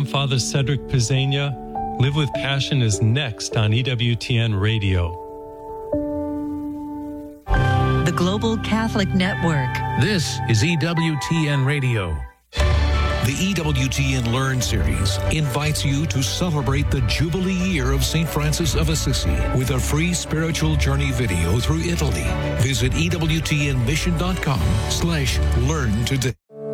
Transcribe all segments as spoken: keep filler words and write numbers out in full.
Father Cedric Pizzania. Live with Passion is next on E W T N Radio. The Global Catholic Network. This is E W T N Radio. The E W T N Learn series invites you to celebrate the Jubilee year of Saint Francis of Assisi with a free spiritual journey video through Italy. Visit E W T N mission dot com slash learn today.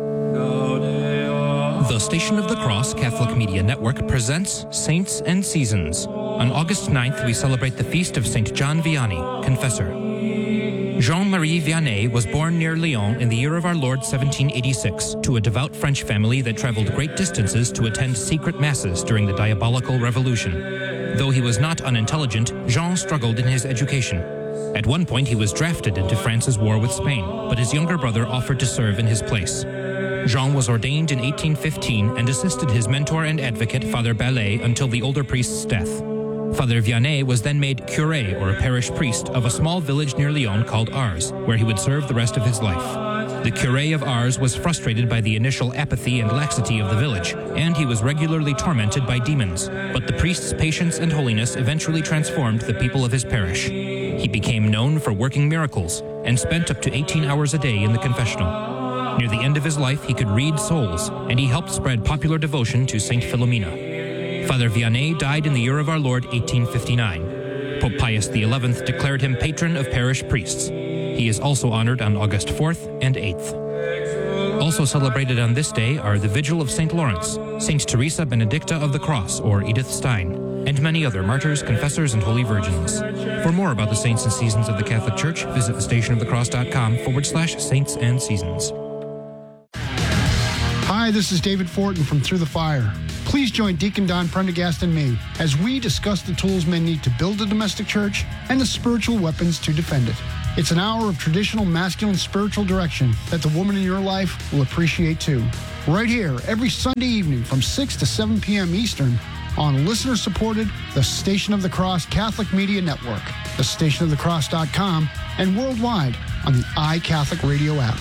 The Station of the Cross Catholic Media Network presents Saints and Seasons. On August ninth, we celebrate the feast of Saint John Vianney, Confessor. Jean-Marie Vianney was born near Lyon in the year of our Lord seventeen eighty-six to a devout French family that traveled great distances to attend secret masses during the diabolical revolution. Though he was not unintelligent, Jean struggled in his education. At one point, he was drafted into France's war with Spain, but his younger brother offered to serve in his place. Jean was ordained in eighteen fifteen and assisted his mentor and advocate, Father Ballet, until the older priest's death. Father Vianney was then made curé, or a parish priest, of a small village near Lyon called Ars, where he would serve the rest of his life. The curé of Ars was frustrated by the initial apathy and laxity of the village, and he was regularly tormented by demons, but the priest's patience and holiness eventually transformed the people of his parish. He became known for working miracles, and spent up to eighteen hours a day in the confessional. Near the end of his life, he could read souls, and he helped spread popular devotion to Saint Philomena. Father Vianney died in the year of our Lord eighteen fifty-nine. Pope Pius the eleventh declared him patron of parish priests. He is also honored on August fourth and eighth. Also celebrated on this day are the Vigil of Saint Lawrence, Saint Teresa Benedicta of the Cross, or Edith Stein, and many other martyrs, confessors, and holy virgins. For more about the saints and seasons of the Catholic Church, visit thestationofthecross.com forward slash saints and seasons. Hi, this is David Fortin from Through the Fire. Please join Deacon Don Prendergast and me as we discuss the tools men need to build a domestic church and the spiritual weapons to defend it. It's an hour of traditional masculine spiritual direction that the woman in your life will appreciate too. Right here, every Sunday evening from six to seven p.m. Eastern on listener-supported The Station of the Cross Catholic Media Network, the station of the cross dot com, and worldwide on the iCatholic Radio app.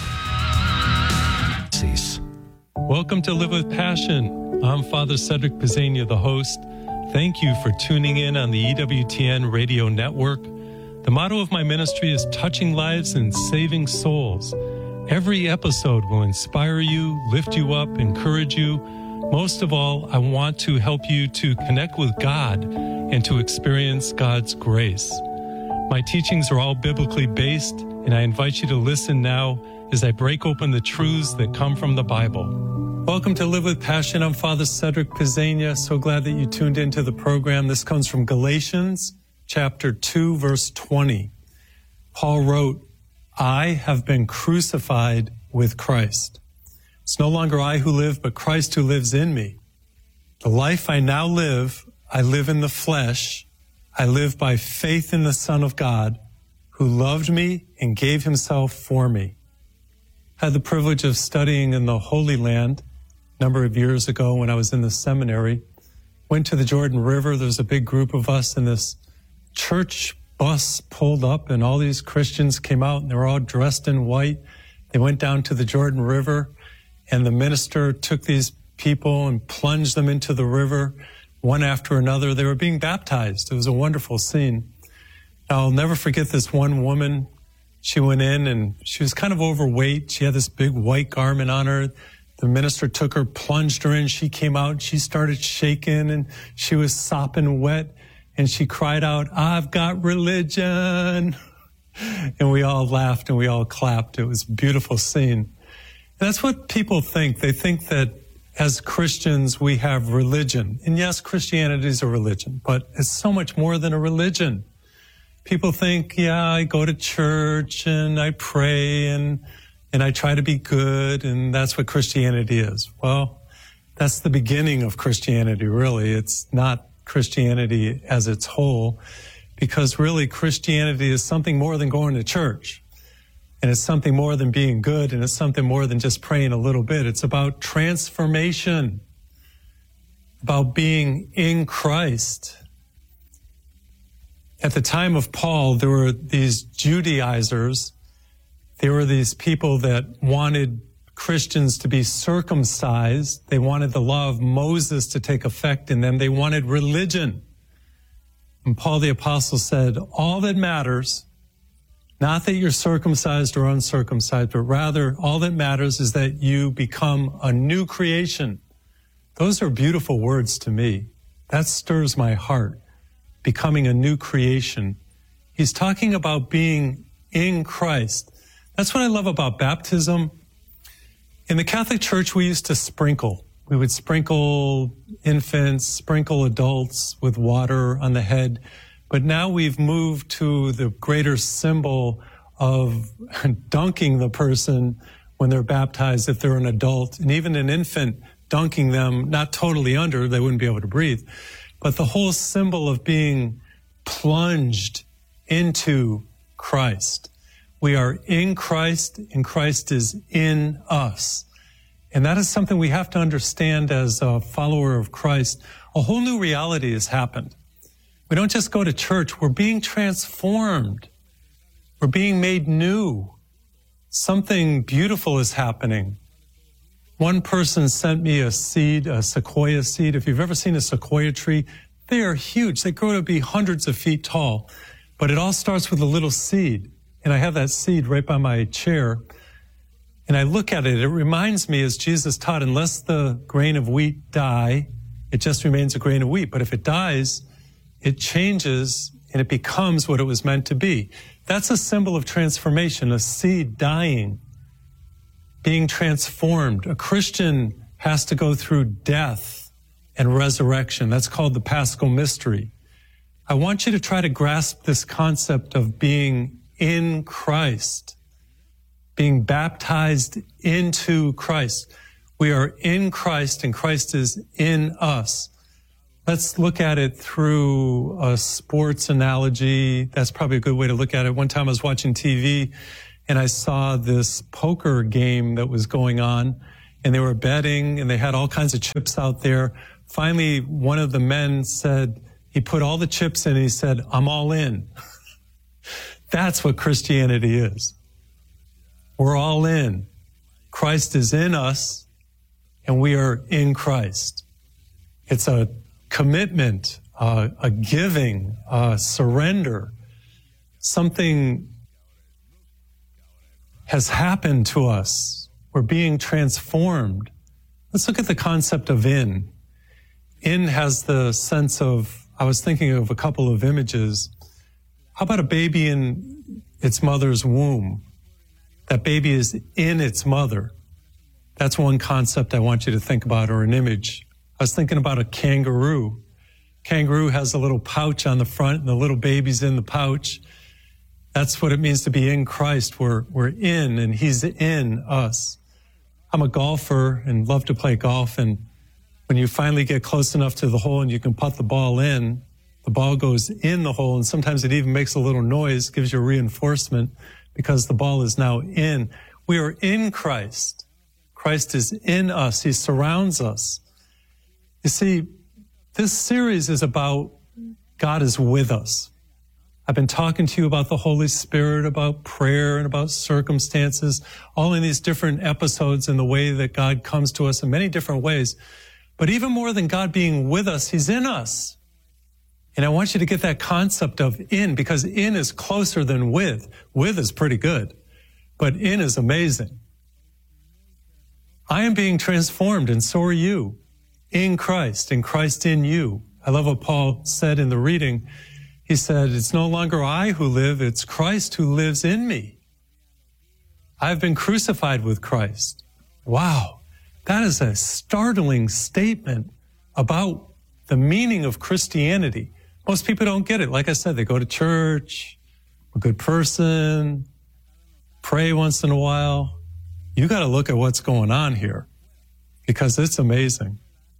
Welcome to Live with Passion. I'm Father Cedric Pizzania, the host. Thank you for tuning in on the E W T N Radio Network. The motto of my ministry is touching lives and saving souls. Every episode will inspire you, lift you up, encourage you. Most of all, I want to help you to connect with God and to experience God's grace. My teachings are all biblically based, and I invite you to listen now as I break open the truths that come from the Bible. Welcome to Live with Passion. I'm Father Cedric Pizzania. So glad that you tuned into the program. This comes from Galatians chapter two, verse twenty. Paul wrote, I have been crucified with Christ. It's no longer I who live, but Christ who lives in me. The life I now live, I live in the flesh. I live by faith in the Son of God, who loved me and gave himself for me. I had the privilege of studying in the Holy Land a number of years ago when I was in the seminary. Went to the Jordan River. There was a big group of us, and this church bus pulled up, and all these Christians came out, and they were all dressed in white. They went down to the Jordan River, and the minister took these people and plunged them into the river, one after another. They were being baptized. It was a wonderful scene. I'll never forget this one woman. She went in, and she was kind of overweight. She had this big white garment on her. The minister took her, plunged her in. She came out, she started shaking, and she was sopping wet, and she cried out, I've got religion. And we all laughed and we all clapped. It was a beautiful scene. And that's what people think. They think that as Christians, we have religion. And yes, Christianity is a religion, but it's so much more than a religion. People think, yeah, I go to church and I pray and and I try to be good, and that's what Christianity is. Well, that's the beginning of Christianity, really. It's not Christianity as its whole, because really Christianity is something more than going to church. And it's something more than being good, and it's something more than just praying a little bit. It's about transformation, about being in Christ. At the time of Paul, there were these Judaizers. There were these people that wanted Christians to be circumcised. They wanted the law of Moses to take effect in them. They wanted religion. And Paul the Apostle said, all that matters, not that you're circumcised or uncircumcised, but rather all that matters is that you become a new creation. Those are beautiful words to me. That stirs my heart, becoming a new creation. He's talking about being in Christ. That's what I love about baptism. In the Catholic Church, we used to sprinkle. We would sprinkle infants, sprinkle adults with water on the head. But now we've moved to the greater symbol of dunking the person when they're baptized if they're an adult. And even an infant, dunking them, not totally under, they wouldn't be able to breathe. But the whole symbol of being plunged into Christ. We are in Christ, and Christ is in us. And that is something we have to understand as a follower of Christ. A whole new reality has happened. We don't just go to church. We're being transformed. We're being made new. Something beautiful is happening. One person sent me a seed, a sequoia seed. If you've ever seen a sequoia tree, they are huge. They grow to be hundreds of feet tall. But it all starts with a little seed. And I have that seed right by my chair. And I look at it. It reminds me, as Jesus taught, unless the grain of wheat die, it just remains a grain of wheat. But if it dies, it changes and it becomes what it was meant to be. That's a symbol of transformation, a seed dying, being transformed. A Christian has to go through death and resurrection. That's called the Paschal mystery. I want you to try to grasp this concept of being in Christ, being baptized into Christ. We are in Christ and Christ is in us. Let's look at it through a sports analogy. That's probably a good way to look at it. One time I was watching T V and I saw this poker game that was going on, and they were betting and they had all kinds of chips out there. Finally, one of the men said, he put all the chips in and he said, I'm all in. That's what Christianity is. We're all in. Christ is in us and we are in Christ. It's a commitment, uh, a giving, a surrender. Something has happened to us. We're being transformed. Let's look at the concept of in. In has the sense of, I was thinking of a couple of images. How about a baby in its mother's womb? That baby is in its mother. That's one concept I want you to think about, or an image. I was thinking about a kangaroo. Kangaroo has a little pouch on the front and the little baby's in the pouch. That's what it means to be in Christ. We're, we're in and he's in us. I'm a golfer and love to play golf. And when you finally get close enough to the hole and you can put the ball in, the ball goes in the hole. And sometimes it even makes a little noise, gives you reinforcement because the ball is now in. We are in Christ. Christ is in us. He surrounds us. You see, this series is about God is with us. I've been talking to you about the Holy Spirit, about prayer, and about circumstances, all in these different episodes and the way that God comes to us in many different ways. But even more than God being with us, he's in us. And I want you to get that concept of in, because in is closer than with. With is pretty good, but in is amazing. I am being transformed, and so are you, in Christ, and Christ in you. I love what Paul said in the reading. He said, it's no longer I who live, it's Christ who lives in me. I've been crucified with Christ. Wow, that is a startling statement about the meaning of Christianity. Most people don't get it. Like I said, they go to church, a good person, pray once in a while. You got to look at what's going on here because it's amazing.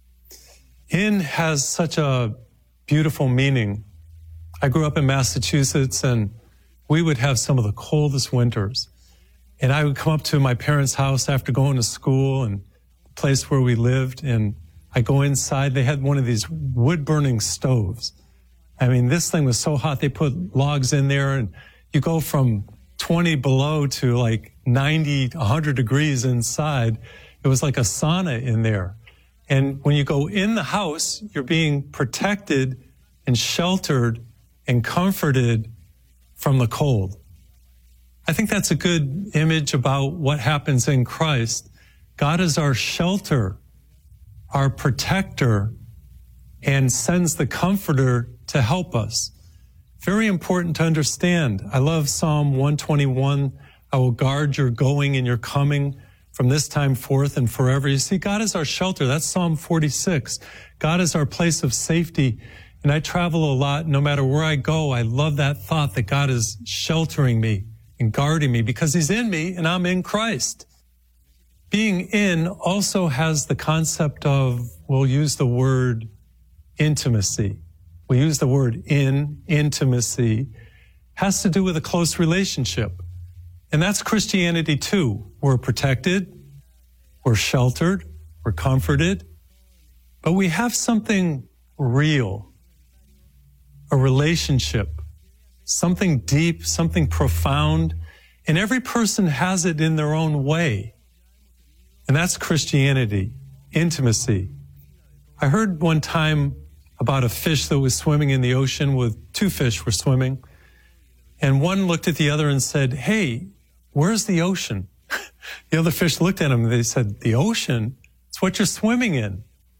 In has such a beautiful meaning. I grew up in Massachusetts and we would have some of the coldest winters. And I would come up to my parents' house after going to school and the place where we lived. And I go inside. They had one of these wood burning stoves. I mean, this thing was so hot. They put logs in there and you go from twenty below to like ninety, one hundred degrees inside. It was like a sauna in there. And when you go in the house, you're being protected and sheltered and comforted from the cold. I think that's a good image about what happens in Christ. God is our shelter, our protector, and sends the Comforter to help us. Very important to understand. I love Psalm one twenty-one. I will guard your going and your coming from this time forth and forever. You see, God is our shelter. That's Psalm forty-six. God is our place of safety. And I travel a lot. No matter where I go, I love that thought that God is sheltering me and guarding me because he's in me and I'm in Christ. Being in also has the concept of, we'll use the word intimacy. We use the word in, intimacy, has to do with a close relationship. And that's Christianity too. We're protected, we're sheltered, we're comforted, but we have something real, a relationship, something deep, something profound, and every person has it in their own way. And that's Christianity, intimacy. I heard one time about a fish that was swimming in the ocean with two fish were swimming. And one looked at the other and said, hey, where's the ocean? The other fish looked at him and they said, the ocean? It's what you're swimming in.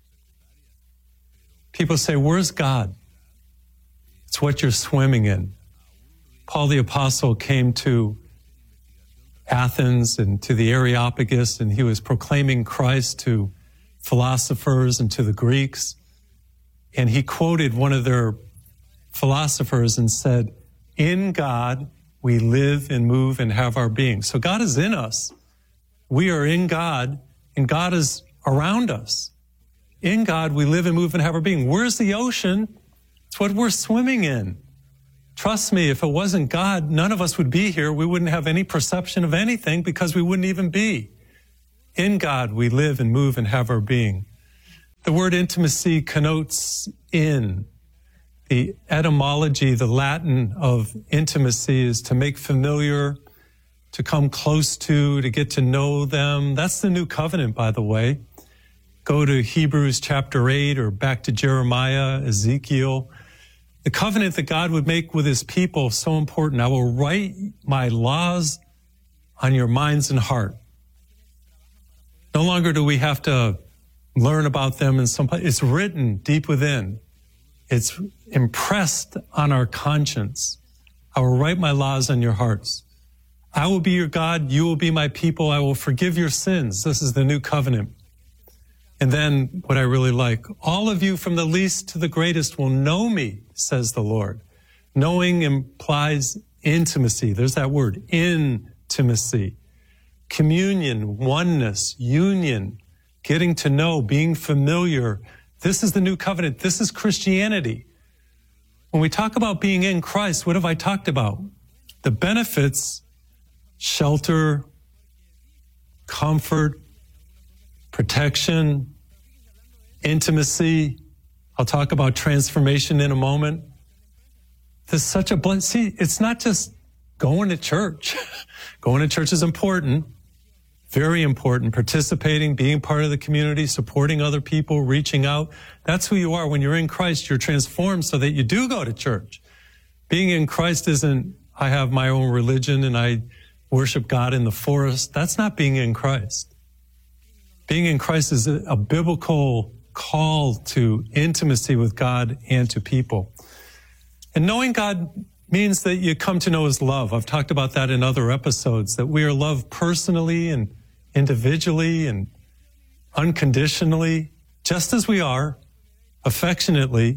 People say, where's God? It's what you're swimming in. Paul the Apostle came to Athens and to the Areopagus, and he was proclaiming Christ to philosophers and to the Greeks. And he quoted one of their philosophers and said, in God we live and move and have our being. So God is in us. We are in God, and God is around us. In God we live and move and have our being. Where's the ocean? It's what we're swimming in. Trust me, if it wasn't God, none of us would be here. We wouldn't have any perception of anything because we wouldn't even be. In God we live and move and have our being. The word intimacy connotes in. The etymology, the Latin of intimacy is to make familiar, to come close to, to get to know them. That's the new covenant, by the way. Go to Hebrews chapter eight or back to Jeremiah, Ezekiel. The covenant that God would make with his people is so important. I will write my laws on your minds and heart. No longer do we have to learn about them in some place. It's written deep within. It's impressed on our conscience. I will write my laws on your hearts. I will be your God. You will be my people. I will forgive your sins. This is the new covenant. And then what I really like, all of you from the least to the greatest will know me, says the Lord. Knowing implies intimacy. There's that word, intimacy. Communion, oneness, union, getting to know, being familiar. This is the new covenant. This is Christianity. When we talk about being in Christ, what have I talked about? The benefits, shelter, comfort, protection, intimacy. I'll talk about transformation in a moment. There's such a blend. See, it's not just going to church. Going to church is important, very important. Participating, being part of the community, supporting other people, reaching out. That's who you are. When you're in Christ, you're transformed so that you do go to church. Being in Christ isn't, I have my own religion and I worship God in the forest. That's not being in Christ. Being in Christ is a, a biblical call to intimacy with God and to people. And knowing God means that you come to know his love. I've talked about that in other episodes, that we are loved personally and individually and unconditionally, just as we are, affectionately.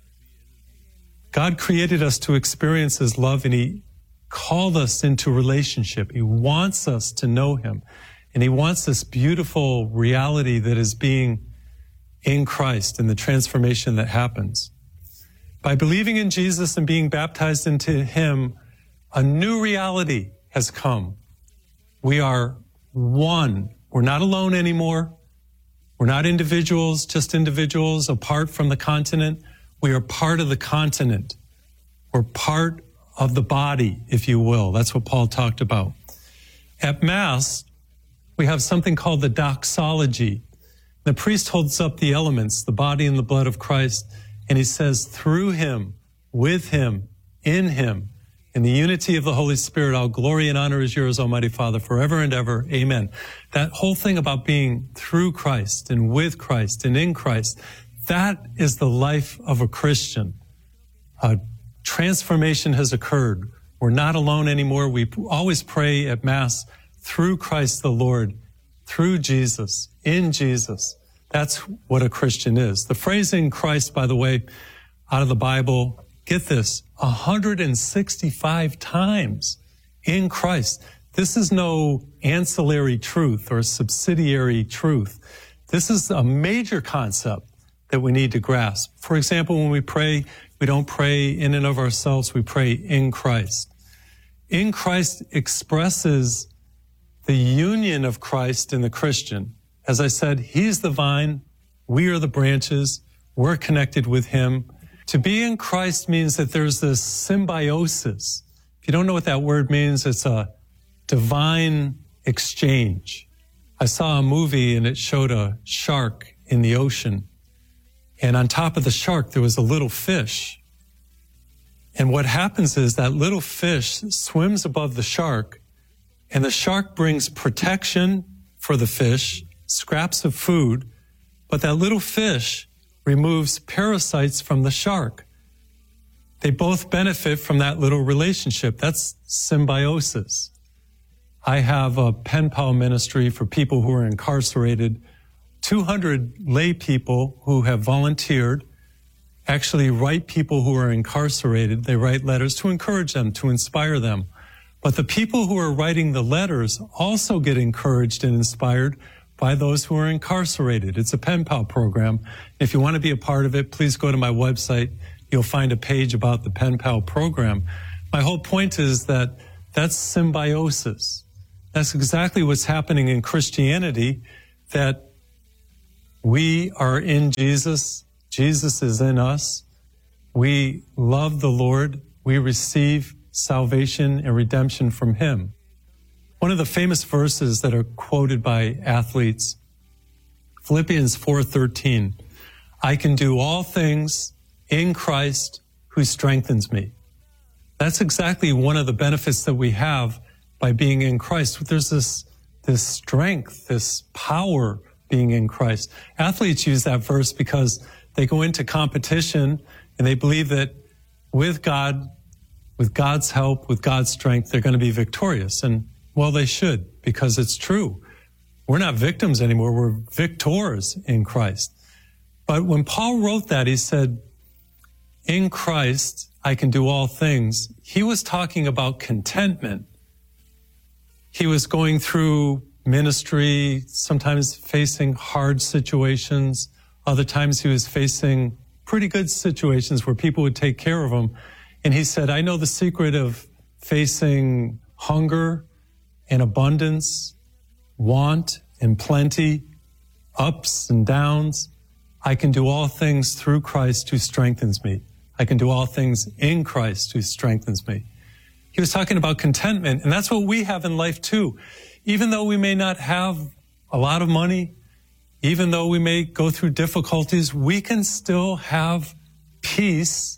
God created us to experience his love, and he called us into relationship. He wants us to know him. And he wants this beautiful reality that is being in Christ and the transformation that happens. By believing in Jesus and being baptized into him, a new reality has come. We are one. We're not alone anymore. We're not individuals, just individuals apart from the continent. We are part of the continent. We're part of the body, if you will. That's what Paul talked about. At Mass, we have something called the doxology. The priest holds up the elements, the body and the blood of Christ, and he says, through him, with him, in him, in the unity of the Holy Spirit, all glory and honor is yours, Almighty Father, forever and ever. Amen. That whole thing about being through Christ and with Christ and in Christ, that is the life of a Christian. A transformation has occurred. We're not alone anymore. We always pray at Mass through Christ the Lord, through Jesus, in Jesus. That's what a Christian is. The phrase in Christ, by the way, out of the Bible, get this, one hundred sixty-five times in Christ. This is no ancillary truth or subsidiary truth. This is a major concept that we need to grasp. For example, when we pray, we don't pray in and of ourselves, we pray in Christ. In Christ expresses the union of Christ and the Christian. As I said, he's the vine, we are the branches, we're connected with him. To be in Christ means that there's this symbiosis. If you don't know what that word means, it's a divine exchange. I saw a movie and it showed a shark in the ocean. And on top of the shark, there was a little fish. And what happens is that little fish swims above the shark, and the shark brings protection for the fish, scraps of food, but that little fish removes parasites from the shark. They both benefit from that little relationship. That's symbiosis. I have a pen pal ministry for people who are incarcerated. two hundred lay people who have volunteered actually write people who are incarcerated. They write letters to encourage them, to inspire them. But the people who are writing the letters also get encouraged and inspired by those who are incarcerated. It's a pen pal program. If you want to be a part of it, please go to my website. You'll find a page about the pen pal program. My whole point is that that's symbiosis. That's exactly what's happening in Christianity, that we are in Jesus. Jesus is in us. We love the Lord. We receive salvation and redemption from him. One of the famous verses that are quoted by athletes, Philippians four thirteen, I can do all things in Christ who strengthens me. That's exactly one of the benefits that we have by being in Christ. There's this, this strength, this power being in Christ. Athletes use that verse because they go into competition and they believe that with God, with God's help, with God's strength, they're going to be victorious. And well, they should, because it's true. We're not victims anymore. We're victors in Christ. But when Paul wrote that, he said, in Christ, I can do all things. He was talking about contentment. He was going through ministry, sometimes facing hard situations. Other times he was facing pretty good situations where people would take care of him. And he said, I know the secret of facing hunger and abundance, want and plenty, ups and downs. I can do all things through Christ who strengthens me. I can do all things in Christ who strengthens me. He was talking about contentment, and that's what we have in life too. Even though we may not have a lot of money, even though we may go through difficulties, we can still have peace,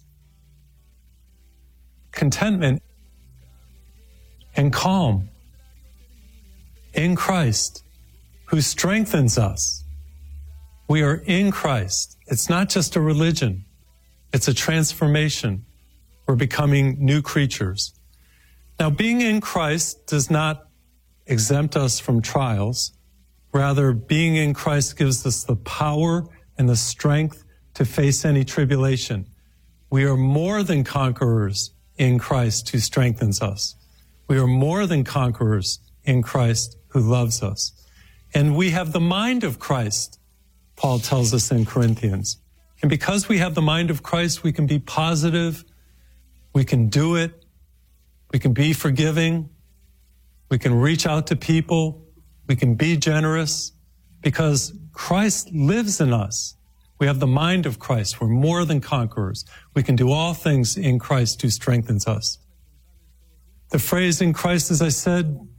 contentment, and calm in Christ, who strengthens us. We are in Christ. It's not just a religion. It's a transformation. We're becoming new creatures. Now, being in Christ does not exempt us from trials. Rather, being in Christ gives us the power and the strength to face any tribulation. We are more than conquerors in Christ who strengthens us. We are more than conquerors in Christ who loves us. And we have the mind of Christ, Paul tells us in Corinthians. And because we have the mind of Christ, we can be positive, we can do it, we can be forgiving, we can reach out to people, we can be generous, because Christ lives in us. We have the mind of Christ. We're more than conquerors. We can do all things in Christ who strengthens us. The phrase in Christ, as I said,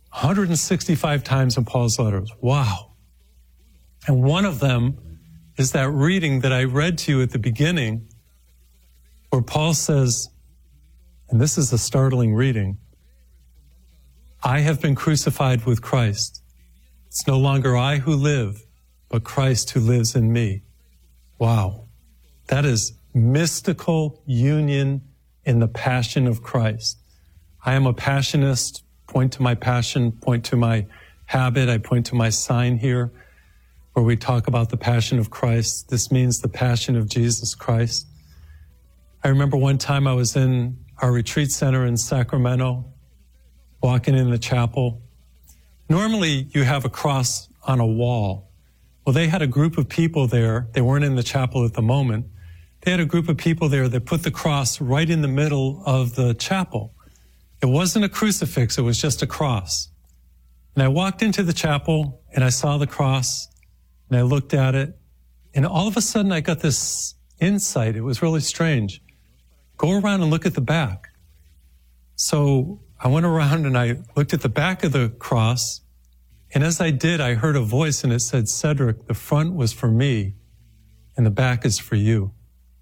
one hundred sixty-five times in Paul's letters. Wow. And one of them is that reading that I read to you at the beginning, where Paul says, and this is a startling reading, I have been crucified with Christ. It's no longer I who live, but Christ who lives in me. Wow. That is mystical union in the passion of Christ. I am a passionist. Point to my passion, point to my habit. I point to my sign here where we talk about the passion of Christ. This means the passion of Jesus Christ. I remember one time I was in our retreat center in Sacramento, walking in the chapel. Normally you have a cross on a wall. Well, they had a group of people there. They weren't in the chapel at the moment. They had a group of people there that put the cross right in the middle of the chapel. It wasn't a crucifix, it was just a cross. And I walked into the chapel and I saw the cross and I looked at it, and all of a sudden I got this insight. It was really strange. Go around and look at the back. So I went around and I looked at the back of the cross, and as I did, I heard a voice and it said, Cedric, the front was for me and the back is for you.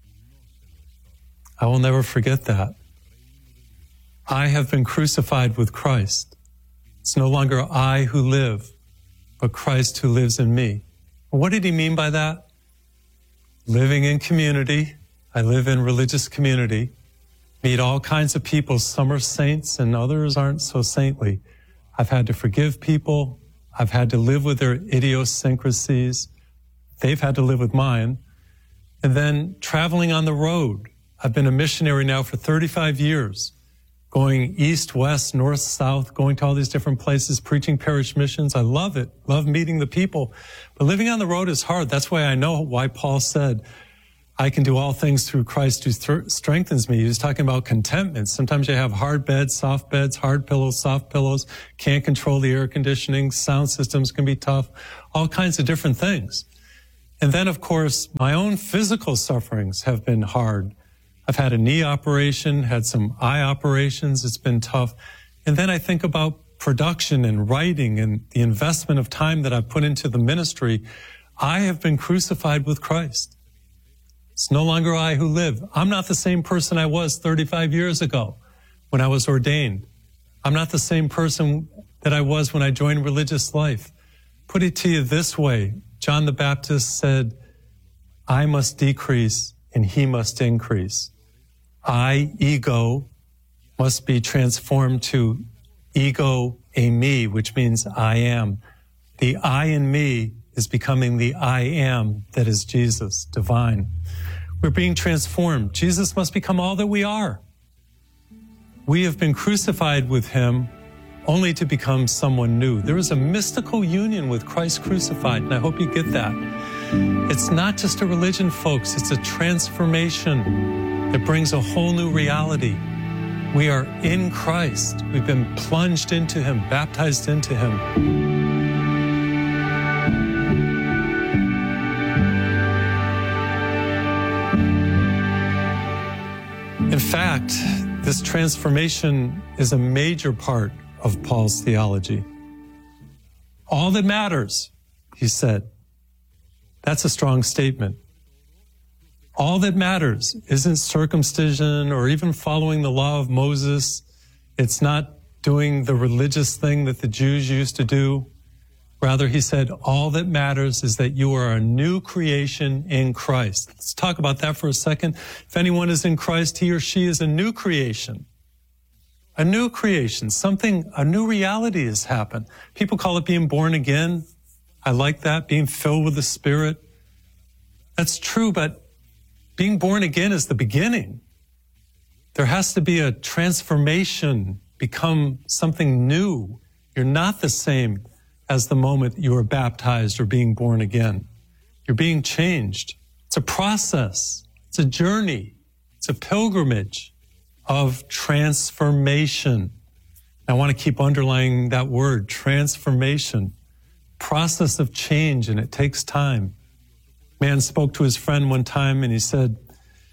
I will never forget that. I have been crucified with Christ. It's no longer I who live, but Christ who lives in me. What did he mean by that? Living in community. I live in religious community. Meet all kinds of people. Some are saints and others aren't so saintly. I've had to forgive people. I've had to live with their idiosyncrasies. They've had to live with mine. And then traveling on the road. I've been a missionary now for thirty-five years. Going east, west, north, south, going to all these different places, preaching parish missions. I love it. Love meeting the people. But living on the road is hard. That's why I know why Paul said, I can do all things through Christ who th- strengthens me. He was talking about contentment. Sometimes you have hard beds, soft beds, hard pillows, soft pillows. Can't control the air conditioning. Sound systems can be tough. All kinds of different things. And then, of course, my own physical sufferings have been hard. I've had a knee operation, had some eye operations. It's been tough. And then I think about production and writing and the investment of time that I've put into the ministry. I have been crucified with Christ. It's no longer I who live. I'm not the same person I was thirty-five years ago when I was ordained. I'm not the same person that I was when I joined religious life. Put it to you this way. John the Baptist said, I must decrease and he must increase. I, ego, must be transformed to ego, a me, which means I am. The I in me is becoming the I am that is Jesus, divine. We're being transformed. Jesus must become all that we are. We have been crucified with him only to become someone new. There is a mystical union with Christ crucified, and I hope you get that. It's not just a religion, folks. It's a transformation that brings a whole new reality. We are in Christ. We've been plunged into him, baptized into him. In fact, this transformation is a major part of Paul's theology. All that matters, he said. That's a strong statement. All that matters isn't circumcision or even following the law of Moses. It's not doing the religious thing that the Jews used to do. Rather, he said, all that matters is that you are a new creation in Christ. Let's talk about that for a second. If anyone is in Christ, he or she is a new creation. A new creation, something, a new reality has happened. People call it being born again. I like that, being filled with the Spirit. That's true, but being born again is the beginning. There has to be a transformation, become something new. You're not the same as the moment you were baptized or being born again. You're being changed. It's a process. It's a journey. It's a pilgrimage of transformation. I want to keep underlining that word, transformation. Process of change, and it takes time. Man spoke to his friend one time and he said,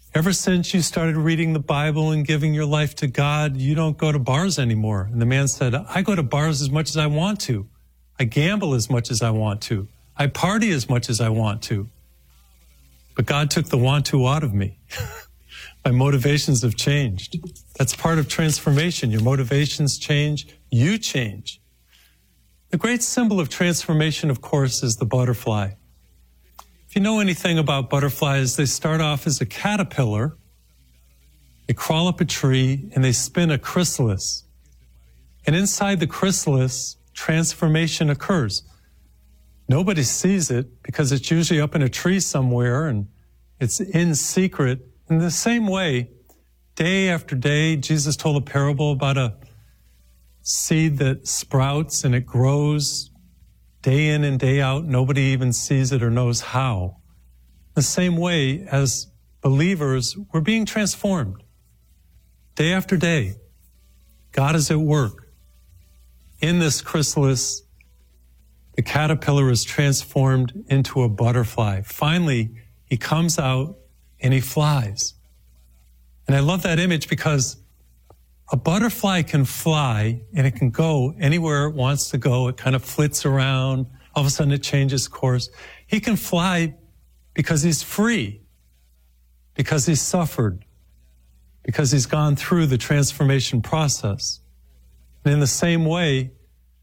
ever since you started reading the Bible and giving your life to God, you don't go to bars anymore. And the man said, I go to bars as much as I want to. I gamble as much as I want to. I party as much as I want to. But God took the want to out of me. My motivations have changed. That's part of transformation. Your motivations change, you change. The great symbol of transformation, of course, is the butterfly. If you know anything about butterflies, they start off as a caterpillar, they crawl up a tree, and they spin a chrysalis. And inside the chrysalis, transformation occurs. Nobody sees it because it's usually up in a tree somewhere and it's in secret. In the same way, day after day, Jesus told a parable about a seed that sprouts and it grows day in and day out. Nobody even sees it or knows how. The same way, as believers, we're being transformed. Day after day, God is at work. In this chrysalis, the caterpillar is transformed into a butterfly. Finally, he comes out and he flies. And I love that image because a butterfly can fly and it can go anywhere it wants to go. It kind of flits around. All of a sudden it changes course. He can fly because he's free, because he's suffered, because he's gone through the transformation process. And in the same way,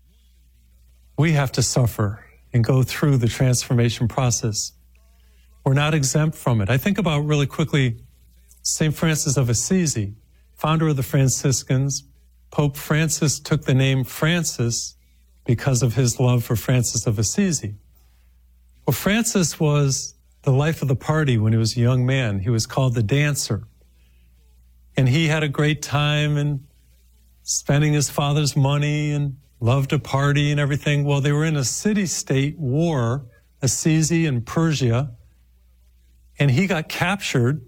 we have to suffer and go through the transformation process. We're not exempt from it. I think about really quickly Saint Francis of Assisi, founder of the Franciscans. Pope Francis took the name Francis because of his love for Francis of Assisi. Well, Francis was the life of the party when he was a young man. He was called the dancer. And he had a great time and spending his father's money and loved to party and everything. Well, they were in a city-state war, Assisi and Persia, and he got captured,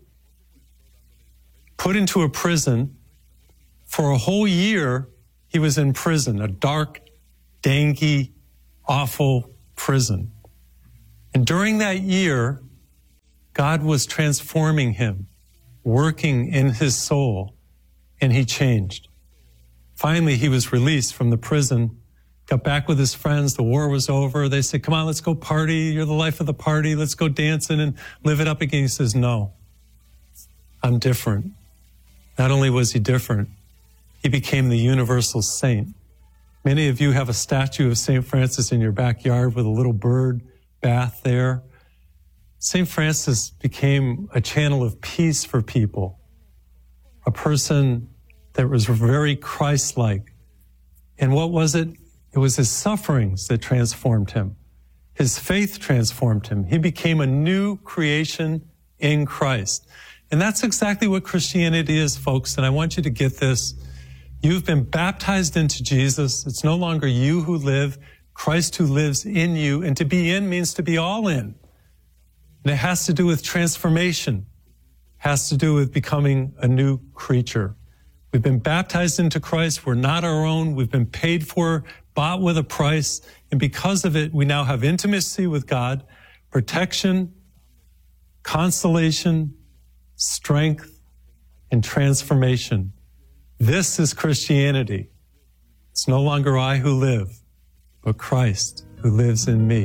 put into a prison. For a whole year, he was in prison, a dark, dangy, awful prison. And during that year, God was transforming him, working in his soul, and he changed. Finally, he was released from the prison, got back with his friends. The war was over. They said, come on, let's go party. You're the life of the party. Let's go dancing and live it up again. He says, no, I'm different. Not only was he different, he became the universal saint. Many of you have a statue of Saint Francis in your backyard with a little bird bath there. Saint Francis became a channel of peace for people, a person that was very Christ-like. And what was it? It was his sufferings that transformed him. His faith transformed him. He became a new creation in Christ. And that's exactly what Christianity is, folks. And I want you to get this. You've been baptized into Jesus. It's no longer you who live, Christ who lives in you. And to be in means to be all in. And it has to do with transformation, has to do with becoming a new creature. We've been baptized into Christ. We're not our own. We've been paid for, bought with a price. And because of it, we now have intimacy with God, protection, consolation, strength, and transformation. This is Christianity. It's no longer I who live, but Christ who lives in me.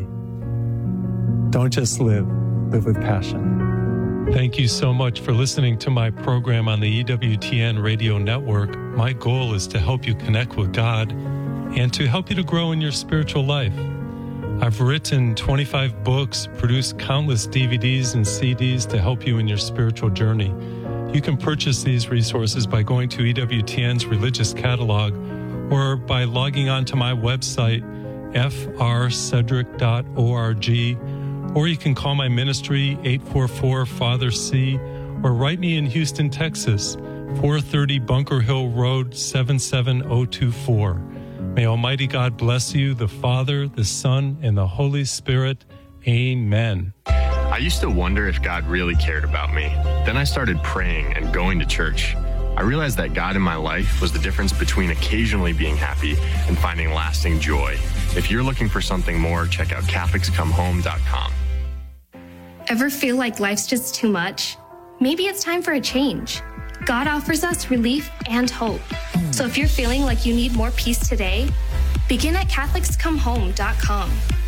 Don't just live, live with passion. Thank you so much for listening to my program on the E W T N radio network. My goal is to help you connect with God and to help you to grow in your spiritual life. I've written twenty-five books, produced countless D V Ds and C Ds to help you in your spiritual journey. You can purchase these resources by going to E W T N's religious catalog or by logging on to my website, f r cedric dot org. Or you can call my ministry, eight four four, Father C, or write me in Houston, Texas, four thirty Bunker Hill Road, seven seven zero two four. May Almighty God bless you, the Father, the Son, and the Holy Spirit. Amen. I used to wonder if God really cared about me. Then I started praying and going to church. I realized that God in my life was the difference between occasionally being happy and finding lasting joy. If you're looking for something more, check out Catholics Come Home dot com. Ever feel like life's just too much? maybe it's time for a change. God offers us relief and hope. So if you're feeling like you need more peace today, begin at Catholics Come Home dot com.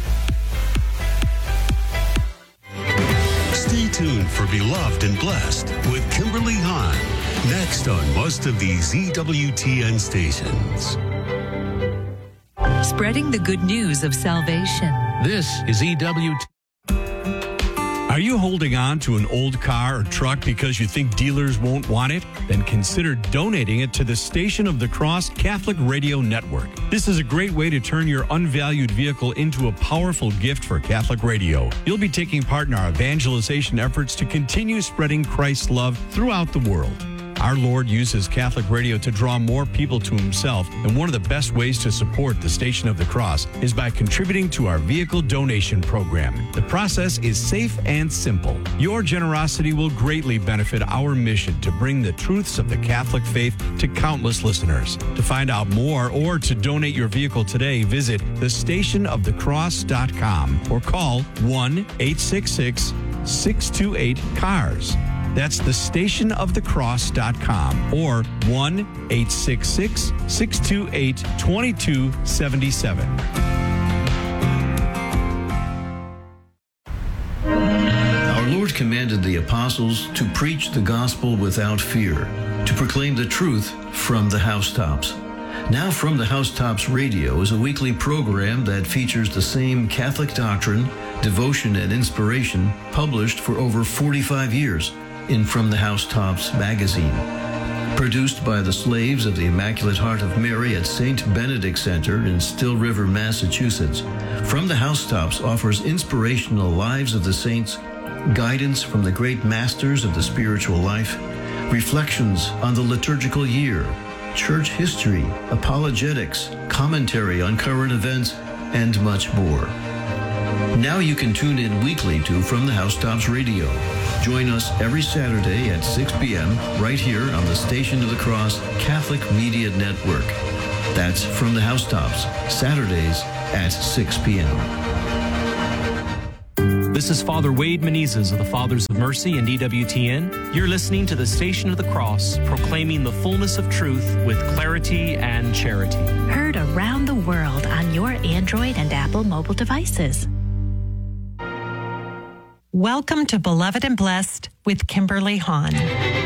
Stay tuned for Beloved and Blessed with Kimberly Hahn, next on most of these E W T N stations. Spreading the good news of salvation. This is E W T. Are you holding on to an old car or truck because you think dealers won't want it? Then consider donating it to the Station of the Cross Catholic Radio Network. This is a great way to turn your unvalued vehicle into a powerful gift for Catholic radio. You'll be taking part in our evangelization efforts to continue spreading Christ's love throughout the world. Our Lord uses Catholic radio to draw more people to himself, and one of the best ways to support the Station of the Cross is by contributing to our vehicle donation program. The process is safe and simple. Your generosity will greatly benefit our mission to bring the truths of the Catholic faith to countless listeners. To find out more or to donate your vehicle today, visit the station of the cross dot com or call one eight six six, six two eight, C A R S. That's the station of the cross dot com or one eight six six, six two eight, two two seven seven. Our Lord commanded the apostles to preach the gospel without fear, to proclaim the truth from the housetops. Now From the Housetops Radio is a weekly program that features the same Catholic doctrine, devotion, and inspiration published for over forty-five years in From the Housetops magazine. Produced by the slaves of the Immaculate Heart of Mary at Saint Benedict Center in Still River, Massachusetts, From the Housetops offers inspirational lives of the saints, guidance from the great masters of the spiritual life, reflections on the liturgical year, church history, apologetics, commentary on current events, and much more. Now you can tune in weekly to From the Housetops Radio. Join us every Saturday at six p.m. right here on the Station of the Cross Catholic Media Network. That's From the Housetops, Saturdays at six p.m. This is Father Wade Menezes of the Fathers of Mercy and E W T N. You're listening to the Station of the Cross, proclaiming the fullness of truth with clarity and charity. Heard around the world on your Android and Apple mobile devices. Welcome to Beloved and Blessed with Kimberly Hahn.